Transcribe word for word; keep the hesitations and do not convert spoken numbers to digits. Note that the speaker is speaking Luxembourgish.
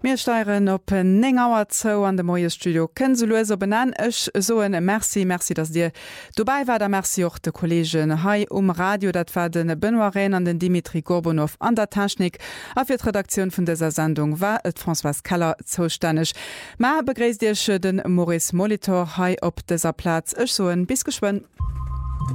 Mir steieren op Nengauer zo an de Moie Studio können se loser benennen ech so en Merci Merci dass dir dobei war der Merci och de Kolleggen Hai um Radio dat war den Benoit an den Dimitri Gorbonow an der Technik a fir d Redaktion vun dieser Sendung war et François Keller zostännech. Ma begréis Dirche den Maurice Molitor Hai op deser Platz ech so en bis geschwen.